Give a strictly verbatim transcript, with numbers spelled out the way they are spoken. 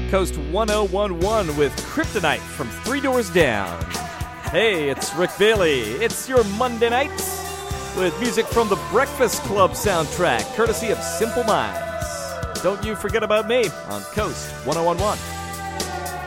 Coast one oh one one with Kryptonite from Three Doors Down. Hey, it's Rick Bailey. It's your Monday night with music from the Breakfast Club soundtrack, courtesy of Simple Minds. Don't you forget about me on Coast one oh one one.